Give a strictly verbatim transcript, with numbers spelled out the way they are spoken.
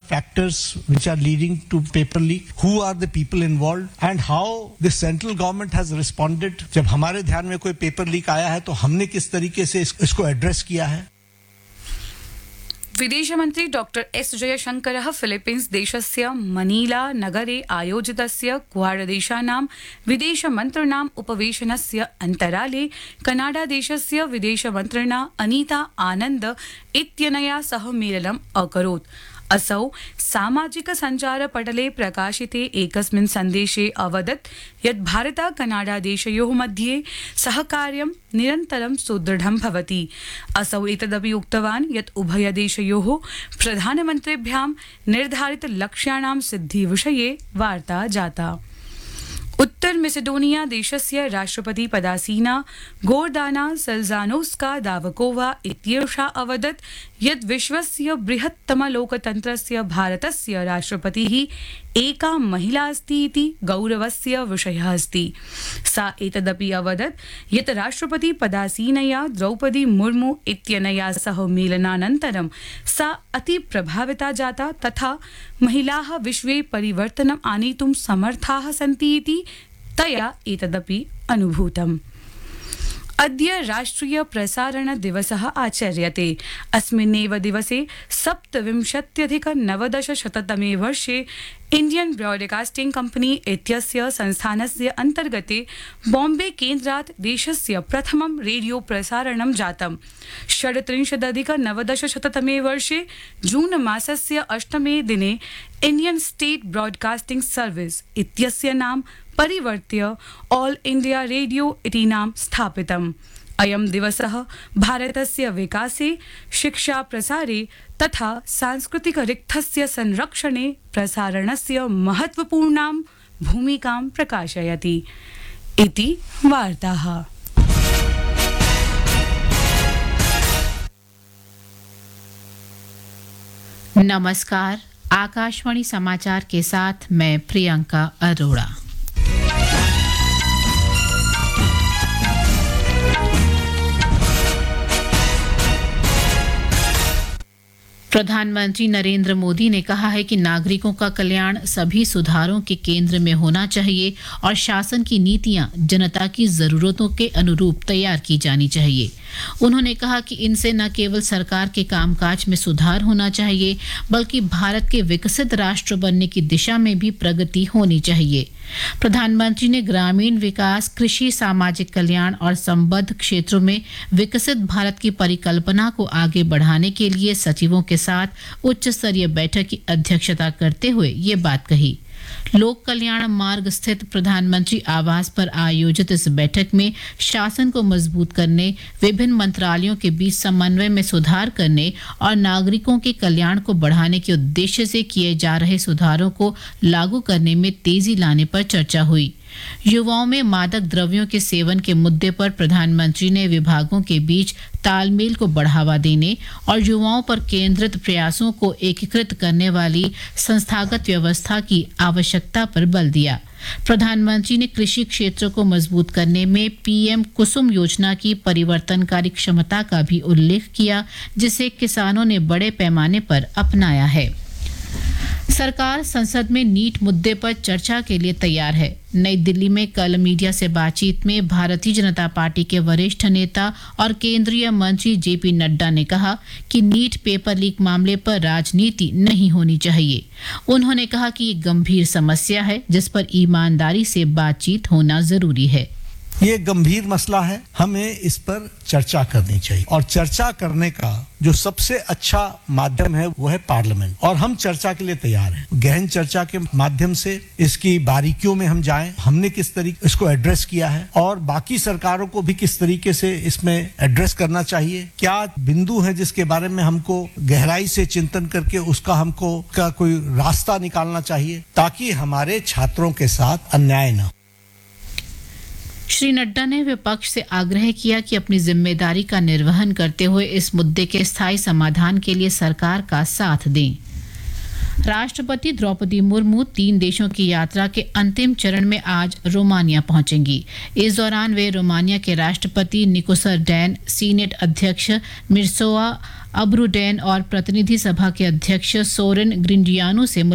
factors which are leading to paper leak, who are the people involved, and how the central government has responded. जब हमारे ध्यान में कोई paper leak आया है तो हमने किस तरीके से इस, इसको एड्रेस किया है. विदेशमन्त्री डॉक्टर एस जयशंकरः फिलीपीन्स् देशस्य मनीला नगरे आयोजितस्य क्वाड देशानां विदेशमन्त्रिणाम् उपवेशनस्य अन्तराले कनाडा देशस्य विदेशमन्त्रिणा अनीता आनन्द इत्यनया सह मेलनम् अकरोत्. असौ सामाजिक सञ्चार पटले प्रकाशिते एकस्मिन् सन्देशे अवदत् यत् भारत कनाडा देशयोः मध्ये सहकार्यं निरन्तरं सुदृढं भवति. असौ एतदपि उक्तवान् यत् उभयदेशयोः प्रधानमन्त्रिभ्यां निर्धारित लक्ष्याणां सिद्धिविषये वार्ता जाता. उत्तर मेसेडोनिया देशस्य राष्ट्रपति पदासीना गोर्दाना सल्जानोस्का दावकोवा इत्येषा अवदत् यत् विश्वस्य बृहत्तम लोकतन्त्रस्य भारतस्य राष्ट्रपतिः एका महिला अस्ति इति गौरवस्य विषयः अस्ति. सा एतदपि अवदत् यत् राष्ट्रपति पदासीनया द्रौपदी मुर्मू इत्यनया सह मेलनानन्तरं सा अति प्रभाविता जाता तथा महिलाः विश्वे परिवर्तनम् आनेतुं समर्थाः सन्ति इति तया एतदपि अनुभूतम्. अद्य राष्ट्रिय प्रसारण दिवसः आचर्यते. अस्मिन्नेव दिवसे सप्तविंशत्यधिक नवदशशततमे वर्षे इंडियन ब्रॉडकास्टिंग कंपनी इत्यस्य संस्थानस्य अन्तर्गते बॉम्बे केन्द्रात् देशस्य प्रथमं रेडियो प्रसारणं जातम्. षड्त्रिंशदधिक नवदशशततमे वर्षे जून मासस्य अष्टमे दिने इंडियन स्टेट ब्रॉडकास्टिंग सर्विस इत्यस्य नाम परिवर्त्य ऑल इंडिया रेडियो इति नाम स्थापितम्. अयं दिवसः भारतस्य विकासे, शिक्षा प्रसारे तथा सांस्कृतिक रिक्थस्य संरक्षणे प्रसारणस्य महत्वपूर्णां भूमिकां प्रकाशयति इति वार्ताः. नमस्कार, आकाशवाणी समाचार के साथ मैं प्रियंका अरोड़ा. प्रधानमंत्री नरेंद्र मोदी ने कहा है कि नागरिकों का कल्याण सभी सुधारों के केंद्र में होना चाहिए और शासन की नीतियां जनता की जरूरतों के अनुरूप तैयार की जानी चाहिए. उन्होंने कहा कि इनसे न केवल सरकार के कामकाज में सुधार होना चाहिए बल्कि भारत के विकसित राष्ट्र बनने की दिशा में भी प्रगति होनी चाहिए. प्रधानमंत्री ने ग्रामीण विकास, कृषि, सामाजिक कल्याण और संबद्ध क्षेत्रों में विकसित भारत की परिकल्पना को आगे बढ़ाने के लिए सचिवों के साथ उच्च स्तरीय बैठक की अध्यक्षता करते हुए ये बात कही. लोक कल्याण मार्ग स्थित प्रधानमंत्री आवास पर आयोजित इस बैठक में शासन को मजबूत करने, विभिन्न मंत्रालयों के बीच समन्वय में सुधार करने और नागरिकों के कल्याण को बढ़ाने के उद्देश्य से किए जा रहे सुधारों को लागू करने में तेजी लाने पर चर्चा हुई. युवाओं में मादक द्रव्यों के सेवन के मुद्दे पर प्रधानमंत्री ने विभागों के बीच तालमेल को बढ़ावा देने और युवाओं पर केंद्रित प्रयासों को एकीकृत करने वाली संस्थागत व्यवस्था की आवश्यकता पर बल दिया. प्रधानमंत्री ने कृषि क्षेत्र को मजबूत करने में पीएम कुसुम योजना की परिवर्तनकारी क्षमता का भी उल्लेख किया, जिसे किसानों ने बड़े पैमाने पर अपनाया है. सरकार संसद में नीट मुद्दे पर चर्चा के लिए तैयार है. नई दिल्ली में कल मीडिया से बातचीत में भारतीय जनता पार्टी के वरिष्ठ नेता और केंद्रीय मंत्री जेपी नड्डा ने कहा कि नीट पेपर लीक मामले पर राजनीति नहीं होनी चाहिए. उन्होंने कहा कि ये गंभीर समस्या है जिस पर ईमानदारी से बातचीत होना जरूरी है. ये गंभीर मसला है, हमें इस पर चर्चा करनी चाहिए और चर्चा करने का जो सबसे अच्छा माध्यम है वो है पार्लियामेंट, और हम चर्चा के लिए तैयार हैं. गहन चर्चा के माध्यम से इसकी बारीकियों में हम जाएं, हमने किस तरीके इसको एड्रेस किया है और बाकी सरकारों को भी किस तरीके से इसमें एड्रेस करना चाहिए. क्या बिंदु है जिसके बारे में हमको गहराई से चिंतन करके उसका हमको का कोई रास्ता निकालना चाहिए ताकि हमारे छात्रों के साथ अन्याय न. श्री नड्डा ने विपक्ष से आग्रह किया कि अपनी जिम्मेदारी का निर्वहन करते हुए इस मुद्दे के स्थायी समाधान के लिए सरकार का साथ दें. राष्ट्रपति द्रौपदी मुर्मू तीन देशों की यात्रा के अंतिम चरण में आज रोमानिया पहुंचेंगी। इस दौरान वे रोमानिया के राष्ट्रपति निकोसर डैन, सीनेट अध्यक्ष मिर्सोआ अब्रूडेन और प्रतिनिधि सभा के अध्यक्ष सोरेन ग्रिंडियानो से